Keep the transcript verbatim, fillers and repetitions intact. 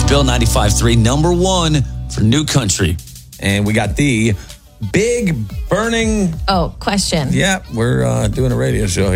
Bill ninety-five point three, number one for New Country. And we got the big burning... Oh, question. Yeah, we're uh, doing a radio show here.